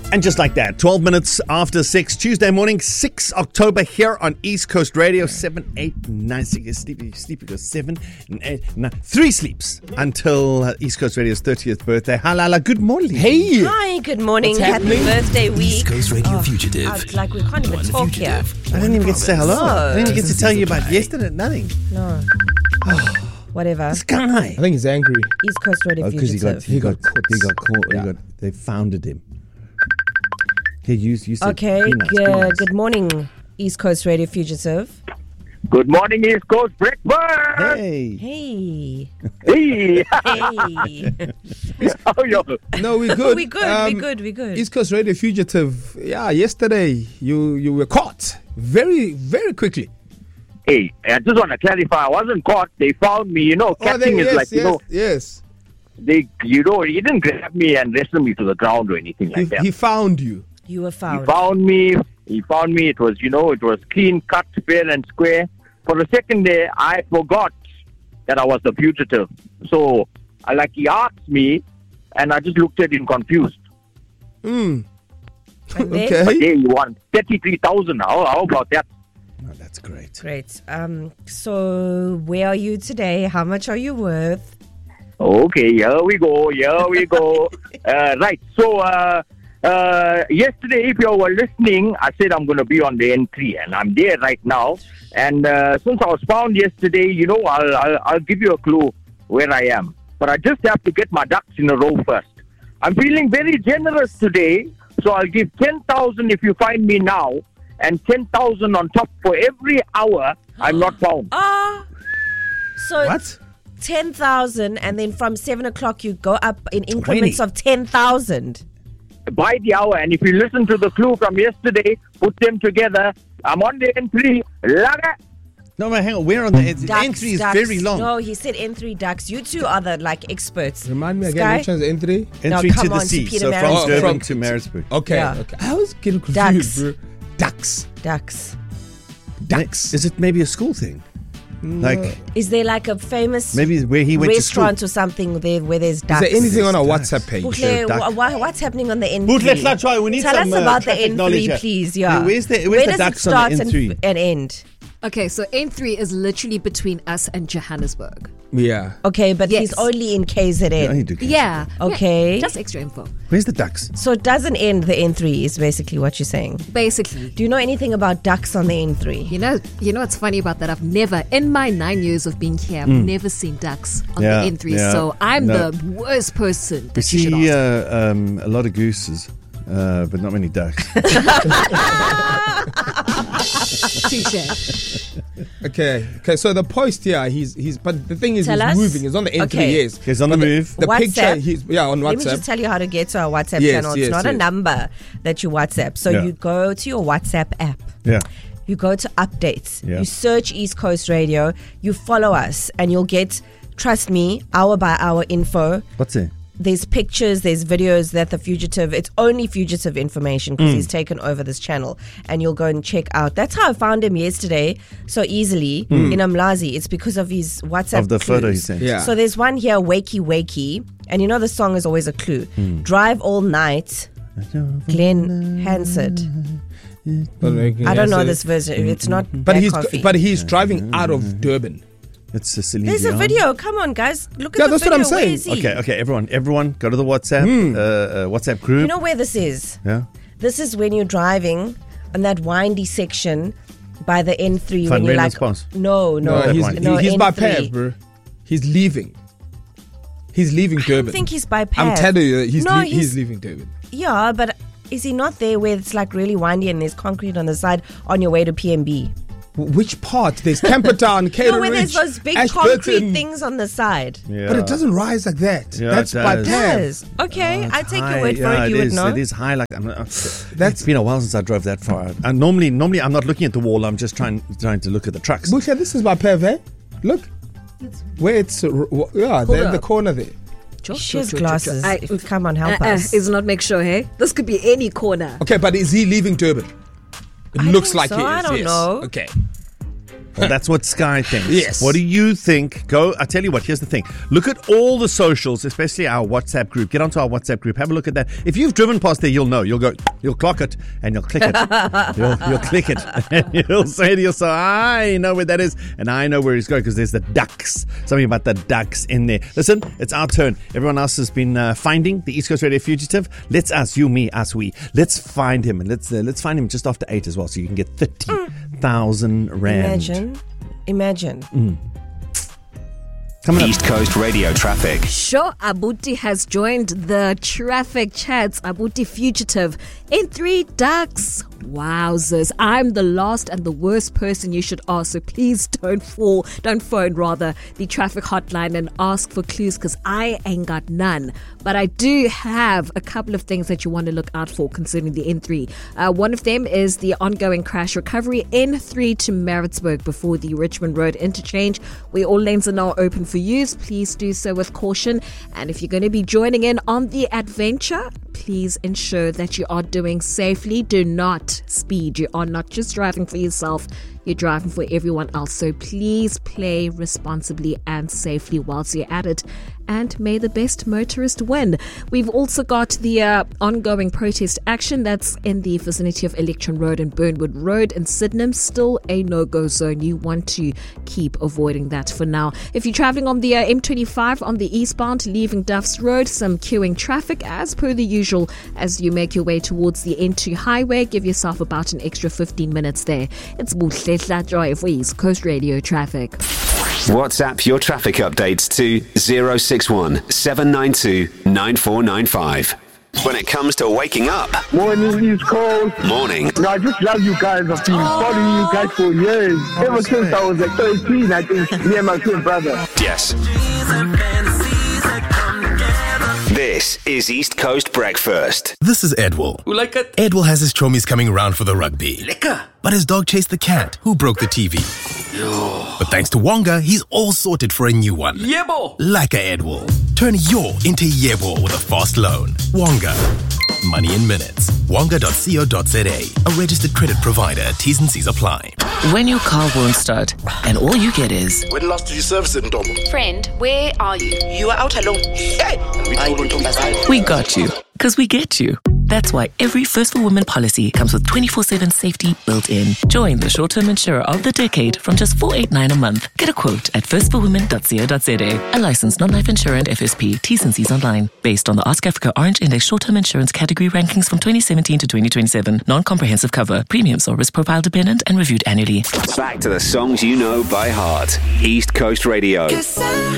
And just like that, 12 minutes after 6, Tuesday morning, 6 October, here on East Coast Radio, 7, 8, 9, 6, sleepy goes 7, 8, 9, 3 sleeps until East Coast Radio's 30th birthday. Halala, good morning. Hey! Hi, good morning. What's Happy happening? birthday week. East Coast Radio Fugitive. Like we can't even talk here. I didn't even get to say hello. No. I didn't even get to tell you about yesterday. Nothing. No. Whatever. This guy. I think he's angry. East Coast Radio Because Fugitive. he got caught. Yeah. They founded him. Yeah, you said Okay, peanuts. good morning, East Coast Radio Fugitive. Good morning, East Coast Breakfast. Hey. Hey. Hey, Hey. how are you? No, we're good. we good. East Coast Radio Fugitive. Yeah, yesterday you were caught very, very quickly. Hey, I just want to clarify. I wasn't caught. They found me. Catching is like, yes. he didn't grab me and wrestle me to the ground or anything like that. He found you. You were He found. found me. It was, it was clean cut, fair and square. For the second day, I forgot that I was the fugitive. So, he asked me, and I just looked at him confused. And then- Okay. But hey, you want 33,000 now? How about that? Oh, that's great. Great. So where are you today? How much are you worth? Okay, here we go. Right. So, yesterday, if you were listening, I said I'm going to be on the N3, and I'm there right now. And since I was found yesterday, I'll give you a clue where I am. But I just have to get my ducks in a row first. I'm feeling very generous today, so I'll give 10,000 if you find me now, and 10,000 on top for every hour I'm not found. So What? 10,000, and then from 7 o'clock you go up in increments 20. of 10,000. By the hour, and if you listen to the clue from yesterday, put them together. I'm on the N3. Laga. No, but hang on. We're on the N3. Ducks, N3 is ducks. very long. No, he said N3 ducks. You two are the Remind experts. me again, Sky? which one's N3? N3 No, to come the on, sea. to Peter So from Maritzburg. Durban From- to Maritzburg. Okay, Yeah. okay. I was getting confused, Ducks. bro. Ducks. Ducks. Is it maybe a school thing? Like Is there like a famous maybe where he went restaurant to or something there where there's Is ducks? there anything on our Ducks. WhatsApp page? Buhle, duck? what's happening on the N3? school. Bootlet Latchai, we need Tell some us about the traffic knowledge N3, here. please. Yeah. Where's the Where does ducks it on the start N3? and end? Okay, so N3 is literally between us and Johannesburg. Yeah. Okay, but Yes. he's only in KZN. I need to guess. Yeah. Okay. Yeah, just extra info. Where's the ducks? So it doesn't end the N3 is basically what you're saying. Basically. Do you know anything about ducks on the N3? You know what's funny about that? I've never, in my 9 years of being here, I've never seen ducks on Yeah, the N3. yeah. So I'm No. the worst person We that you should see ask. a lot of gooses, but not many ducks. Touche. Okay. So the post here, but the thing is, Tell he's us. moving. He's on the N3, Okay. yes. He's on the move. The WhatsApp. picture, on Let me WhatsApp. just tell you how to get to our WhatsApp Yes, channel. It's yes, not a yes. number that you WhatsApp. So Yeah. you go to your WhatsApp app. Yeah. You go to updates. Yeah. You search East Coast Radio. You follow us, and you'll get, trust me, hour by hour info. What's it? There's pictures, there's videos that the fugitive, it's only fugitive information because he's taken over this channel, and you'll go and check out. That's how I found him yesterday so easily in Umlazi. It's because of his WhatsApp Of the photo he clues. sent. Yeah. So there's one here, Wakey Wakey, and you know the song is always a clue. Drive all night, Glenn Hansard. I don't know this version. It's not But Black he's Coffee. he's driving out of Durban. It's Celine There's a Dion. video. Come on, guys. Look at Yeah, the that's what video. I'm saying. Where is he? Okay, everyone, go to the WhatsApp, WhatsApp group. You know where this is? Yeah. This is when you're driving on that windy section by the N3 Van when you're Riemen's like, Pass. no, He's by N3. Pav, bro. He's leaving. He's leaving I Durban. don't think he's by Pav. I'm telling you, No, he's leaving Durban. Yeah, but is he not there where it's like really windy and there's concrete on the side on your way to PMB? Which part? There's Campertown, Cater No, where there's Ridge, those big Ashburton. concrete things on the side. Yeah. But it doesn't rise like that. Yeah, That's it by does. Pav. Yes. Okay, I take High. your word for Yeah, it. You would is. know. It is high. Like it's been a while since I drove that far. And normally I'm not looking at the wall. I'm just trying to look at the trucks. Busha, this is by Pav, eh? Look. Where it's, there in the corner there. She has glasses. Come on, help us. Is not make sure, hey? This could be any corner. Okay, but is he leaving Durban? It I looks think like so. he is. I don't yes. know. Okay. Well, that's what Sky thinks. Yes. What do you think? I tell you what, here's the thing. Look at all the socials, especially our WhatsApp group. Get onto our WhatsApp group. Have a look at that. If you've driven past there, you'll know. You'll clock it and you'll click it. You'll click it. And you'll say to yourself, I know where that is and I know where he's going because there's the ducks. Something about the ducks in there. Listen, it's our turn. Everyone else has been finding the East Coast Radio fugitive. Let's us, you, me, us, we. Let's find him. And let's find him just after 8 as well so you can get 30,000 rand. Imagine. East Coast Radio traffic. Sure, Abuti has joined the traffic chats. Abuti fugitive in 3 ducks. Wowzers. I'm the last and the worst person you should ask, so please don't phone the traffic hotline and ask for clues because I ain't got none. But I do have a couple of things that you want to look out for concerning the N3. One of them is the ongoing crash recovery N3 to Maritzburg before the Richmond Road interchange, where all lanes are now open for use. Please do so with caution. And if you're going to be joining in on the adventure, please ensure that you are doing safely. Do not speed. You are not just driving for yourself, you're driving for everyone else. So please play responsibly and safely whilst you're at it. And may the best motorist win. We've also got the ongoing protest action that's in the vicinity of Electron Road and Burnwood Road in Sydenham. Still a no-go zone. You want to keep avoiding that for now. If you're traveling on the M25 on the eastbound, leaving Duff's Road, some queuing traffic as per the usual as you make your way towards the N2 highway. Give yourself about an extra 15 minutes there. It's Buhletla Joy for East Coast Radio traffic. WhatsApp your traffic updates to 061 792 9495. When it comes to waking up, Morning, East Coast. morning, No, I just love you guys. I've been following you guys for years. Ever since I was like 13, I think, me and my twin brother. yes. This is East Coast Breakfast. This is Edwell. Who like it? Edwell has his chomies coming around for the rugby. Lekker. But his dog chased the cat, who broke the TV. But thanks to Wonga, he's all sorted for a new one. Yebo. Like a Edwell. Turn your into Yebo with a fast loan. Wonga. Money in minutes. Wonga.co.za. A registered credit provider. T's and C's apply. When your car won't start and all you get is... When last did you service it, Ntombo? Friend, where are you? You are out alone. Hey! We told Ntombo. We got you. Because we get you. That's why every First for Women policy comes with 24/7 safety built in. Join the short-term insurer of the decade from just $489 a month. Get a quote at firstforwomen.co.za. A licensed non-life insurer and FSP. T's and C's online. Based on the Ask Africa Orange Index short-term insurance category rankings from 2017 to 2027. Non-comprehensive cover. Premiums are risk profile dependent and reviewed annually. Back to the songs you know by heart. East Coast Radio.